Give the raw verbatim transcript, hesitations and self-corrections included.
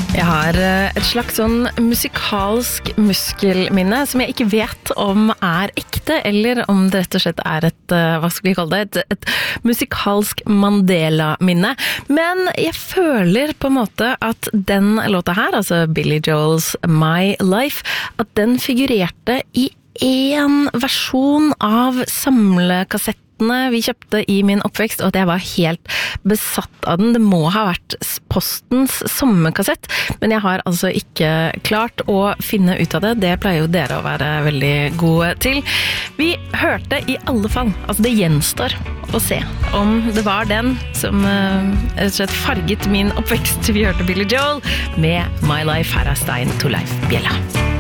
Jeg har et slags sånn musikalsk muskelminne som jeg ikke vet om er ekte, eller om det rett og slett er et, hva skal vi kalle det, et, et musikalsk Mandela-minne. Men jeg føler på en måte at den låta her, altså Billy Joel's My Life, at den figurerte i en versjon av samlekassetten vi kjøpte i min oppvekst, og at jeg var helt besatt av den. Det må ha vært Postens sommerkassett, men jeg har altså ikke klart å finne ut av det. Det pleier jo dere å være veldig gode til. Vi hørte i alle fall, altså det gjenstår å se om det var den som uh, rett og slett farget min oppvekst. Vi hørte Billy Joel med My Life. Her er Stein Torleif Bjella.